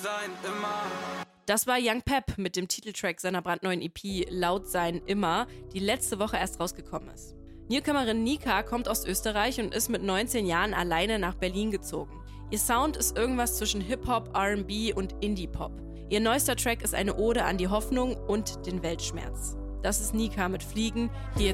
sein immer. Das war Young Pep mit dem Titeltrack seiner brandneuen EP Laut sein immer, die letzte Woche erst rausgekommen ist. Newcomerin Nika kommt aus Österreich und ist mit 19 Jahren alleine nach Berlin gezogen. Ihr Sound ist irgendwas zwischen Hip-Hop, R&B und Indie-Pop. Ihr neuester Track ist eine Ode an die Hoffnung und den Weltschmerz. Das ist Nika mit Fliegen, die